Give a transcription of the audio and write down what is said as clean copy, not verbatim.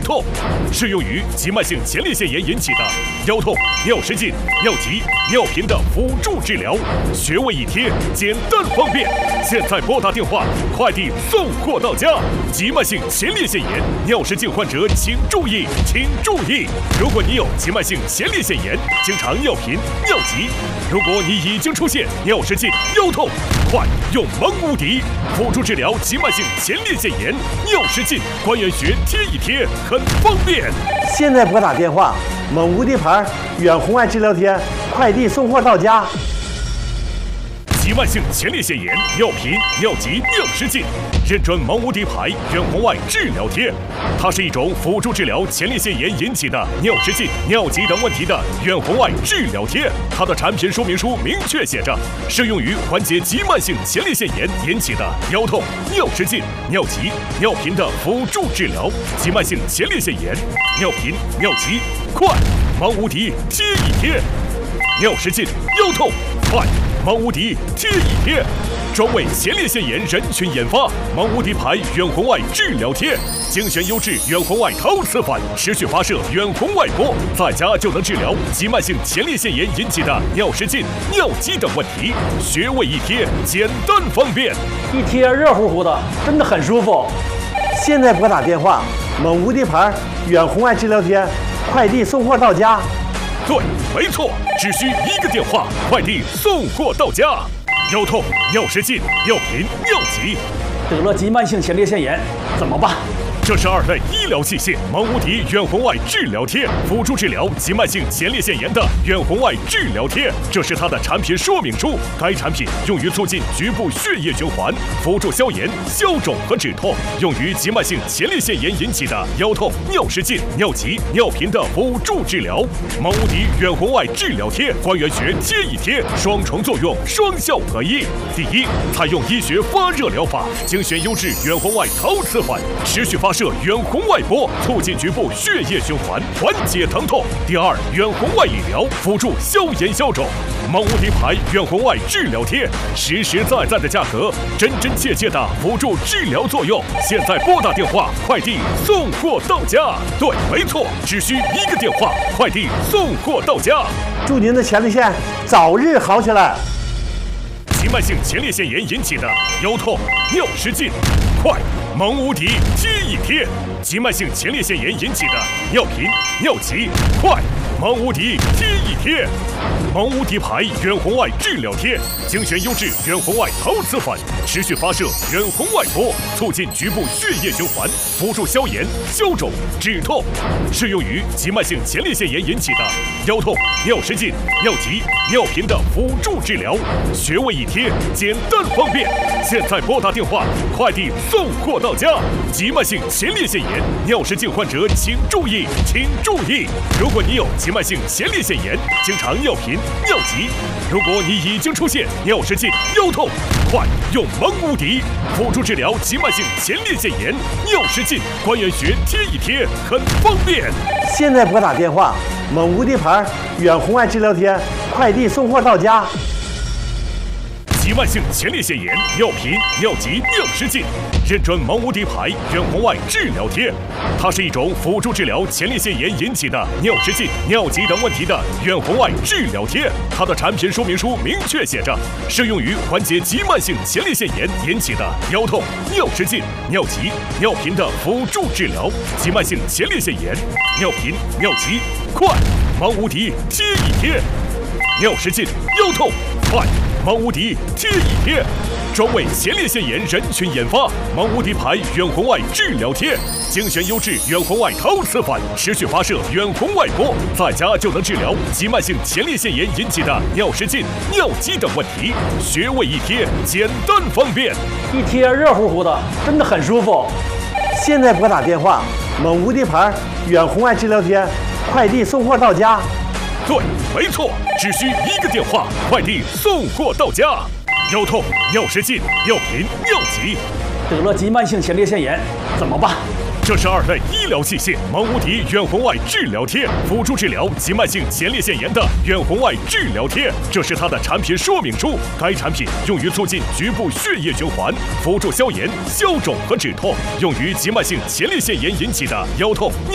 痛，适用于急慢性前列腺炎引起的腰痛、尿失禁、尿急、尿频的辅助治疗，穴位一贴，简单方便。现在拨打电话，快递送货到家。急慢性前列腺炎、尿失禁患者请注意，请注意！如果你有急慢性前列腺炎，经常尿频、尿急，如果你已经出现尿失禁、腰痛，快用蒙无敌辅助治疗急慢性前列腺炎、尿失禁，关元穴贴一贴，很方便。 现在拨打电话，蒙无敌牌远红外治疗贴，快递送货到家。 急慢性前列腺炎、尿频、尿急、尿失禁，认准蒙无敌牌远红外治疗贴。它是一种辅助治疗前列腺炎引起的尿失禁、尿急等问题的远红外治疗贴。它的产品说明书明确写着，适用于缓解急慢性前列腺炎引起的腰痛、尿失禁、尿急、尿频的辅助治疗。急慢性前列腺炎、尿频、尿急，快！蒙无敌贴一贴。尿失禁、腰痛，快！蒙无敌贴一贴，专为前列腺炎人群研发。蒙无敌牌远红外治疗贴，精选优质远红外陶瓷反持续发射远红外波，在家就能治疗急慢性前列腺炎引起的尿失禁、尿急等问题。穴位一贴，简单方便， 一贴热乎乎的，真的很舒服。 现在拨打电话，蒙无敌牌远红外治疗贴，快递送货到家。 对，没错，只需一个电话，快递送货到家。腰痛、尿失禁、尿频、尿急， 得了急慢性前列腺炎怎么办？ 这是2类医疗器械蒙无敌远红外治疗贴，辅助治疗急慢性前列腺炎的远红外治疗贴。这是它的产品说明书。该产品用于促进局部血液循环，辅助消炎、消肿和止痛，用于急慢性前列腺炎引起的腰痛、尿失禁、尿急、尿频的辅助治疗。蒙无敌远红外治疗贴，关元穴贴一贴，双重作用，双效合一。第一，采用医学发热疗法，精选优质远红外陶瓷环，持续发射远红外波，促进局部血液循环，缓解疼痛。第二，远红外理疗，辅助消炎消肿。蒙无敌牌远红外治疗贴，实实在在的价格，真真切切的辅助治疗作用。现在拨打电话，快递送货到家。对，没错，只需一个电话，快递送货到家。 祝您的前列腺早日好起来。 急慢性前列腺炎引起的腰痛、尿失禁，快！蒙无敌贴一贴。急慢性前列腺炎引起的尿频、尿急，快！蒙无敌贴一贴。蒙无敌牌远红外治疗贴，精选优质远红外陶瓷反持续发射远红外波，促进局部血液循环，辅助消炎、消肿、止痛，适用于急慢性前列腺炎引起的腰痛、尿失禁、尿急、尿频的辅助治疗。穴位一贴，简单方便。现在拨打电话，快递送货到家。急慢性前列腺炎、尿失禁患者请注意，请注意！如果你有急慢性前列腺炎，经常尿频、尿急，如果你已经出现尿失禁、腰痛，快用蒙无敌辅助治疗急慢性前列腺炎、尿失禁，关元穴贴一贴，很方便。 现在拨打电话，蒙无敌牌远红外治疗贴，快递送货到家。 急慢性前列腺炎、尿频、尿急、尿失禁，认准蒙无敌牌远红外治疗贴。它是一种辅助治疗前列腺炎引起的尿失禁、尿急等问题的远红外治疗贴。它的产品说明书明确写着，适用于缓解急慢性前列腺炎引起的腰痛、尿失禁、尿急、尿频的辅助治疗。急慢性前列腺炎、尿频、尿急，快！蒙无敌贴一贴。尿失禁、腰痛，快！蒙无敌贴一贴，专为前列腺炎人群研发。蒙无敌牌远红外治疗贴，精选优质远红外陶瓷反持续发射远红外波，在家就能治疗急慢性前列腺炎引起的尿失禁、尿急等问题。穴位一贴，简单方便， 一贴热乎乎的，真的很舒服。 现在拨打电话，蒙无敌牌远红外治疗贴，快递送货到家。 对，没错，只需一个电话，快递送货到家。腰痛、尿失禁、尿频、尿急， 得了急慢性前列腺炎怎么办？ 这是2类医疗器械蒙无敌远红外治疗贴，辅助治疗急慢性前列腺炎的远红外治疗贴。这是它的产品说明书。该产品用于促进局部血液循环，辅助消炎、消肿和止痛，用于急慢性前列腺炎引起的腰痛、